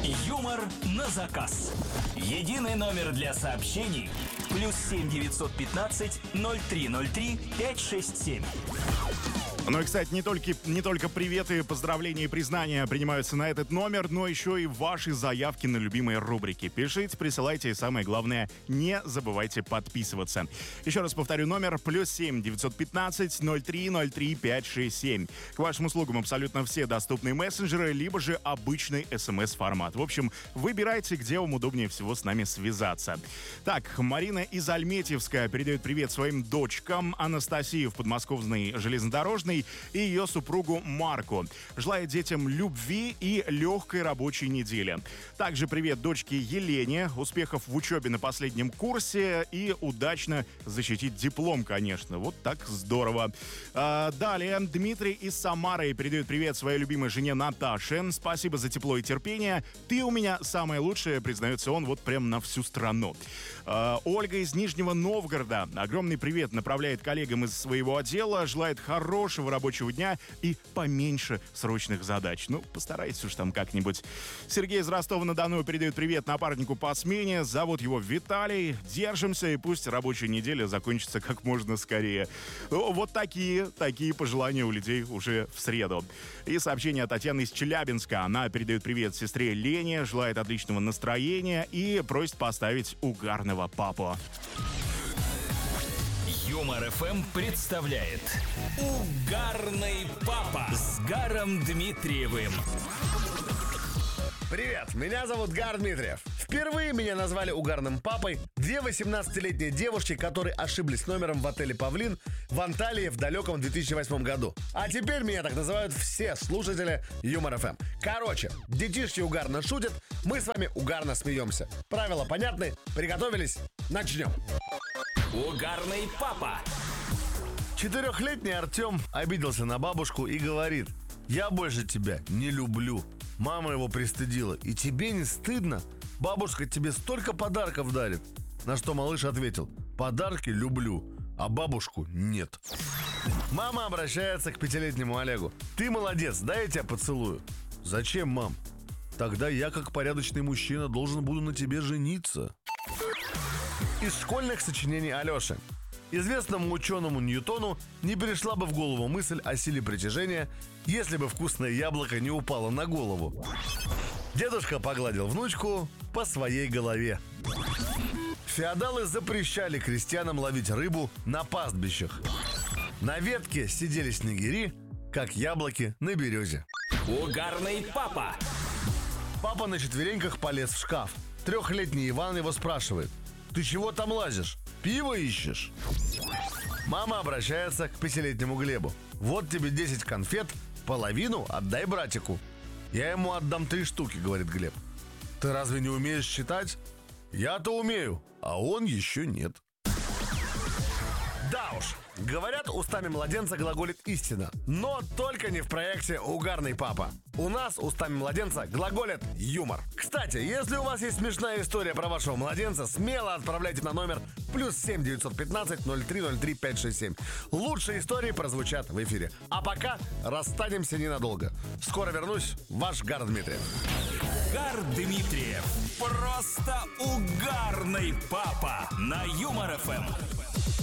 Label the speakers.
Speaker 1: Юмор на заказ. Единый номер для сообщений. +7 915 0303 567.
Speaker 2: Ну и, кстати, не только приветы, поздравления и признания принимаются на этот номер, но еще и ваши заявки на любимые рубрики. Пишите, присылайте и, самое главное, не забывайте подписываться. Еще раз повторю номер: +7 915 0303 567. К вашим услугам абсолютно все доступные мессенджеры, либо же обычный смс-формат. В общем, выбирайте, где вам удобнее всего с нами связаться. Так, Марина из Альметьевска передает привет своим дочкам: Анастасии в подмосковной железнодорожной и ее супругу Марку. Желаю детям любви и легкой рабочей недели. Также привет дочке Елене, успехов в учебе на последнем курсе и удачно защитить диплом, конечно. Вот так здорово. Далее Дмитрий из Самары передает привет своей любимой жене Наташе. Спасибо за тепло и терпение. Ты у меня самая лучшая, признается он, вот прям на всю страну. Ольга из Нижнего Новгорода огромный привет направляет коллегам из своего отдела. Желает хорошего рабочего дня и поменьше срочных задач. Ну, постарайтесь уж там как-нибудь. Сергей из Ростова-на-Дону передает привет напарнику по смене. Зовут его Виталий. Держимся, и пусть рабочая неделя закончится как можно скорее. Вот такие пожелания у людей уже в среду. И сообщение от Татьяны из Челябинска. Она передает привет сестре Лене, желает отличного настроения и просит поставить угарного папу.
Speaker 1: Юмор ФМ представляет Угарный папа с Гаром Дмитриевым.
Speaker 3: Привет, меня зовут Гар Дмитриев. Впервые меня назвали угарным папой две 18-летние девушки, которые ошиблись номером в отеле «Павлин» в Анталии в далеком 2008 году. А теперь меня так называют все слушатели Юмор ФМ. Короче, детишки угарно шутят, мы с вами угарно смеемся. Правила понятны? Приготовились? Начнем.
Speaker 1: Угарный папа.
Speaker 3: 4-летний Артем обиделся на бабушку и говорит: «Я больше тебя не люблю». Мама его пристыдила: «И тебе не стыдно? Бабушка тебе столько подарков дарит». На что малыш ответил: «Подарки люблю, а бабушку нет». Мама обращается к 5-летнему Олегу: «Ты молодец, дай я тебя поцелую». «Зачем, мам?» «Тогда я, как порядочный мужчина, должен буду на тебе жениться». Из школьных сочинений Алёши. Известному ученому Ньютону не пришла бы в голову мысль о силе притяжения, если бы вкусное яблоко не упало на голову. Дедушка погладил внучку по своей голове. Феодалы запрещали крестьянам ловить рыбу на пастбищах. На ветке сидели снегири, как яблоки на березе.
Speaker 1: Угарный папа.
Speaker 3: Папа на четвереньках полез в шкаф. 3-летний Иван его спрашивает: «Ты чего там лазишь? Пиво ищешь?» Мама обращается к 5-летнему Глебу: «Вот тебе 10 конфет, половину отдай братику». «Я ему отдам 3 штуки», — говорит Глеб. «Ты разве не умеешь считать?» «Я-то умею, а он еще нет». Да уж, говорят, устами младенца глаголит истина. Но только не в проекте «Угарный папа». У нас устами младенца глаголит юмор. Кстати, если у вас есть смешная история про вашего младенца, смело отправляйте на номер +7 915 0303 567. Лучшие истории прозвучат в эфире. А пока расстанемся ненадолго. Скоро вернусь, ваш Гар Дмитриев.
Speaker 1: Гар Дмитриев. Просто угарный папа на Юмор ФМ.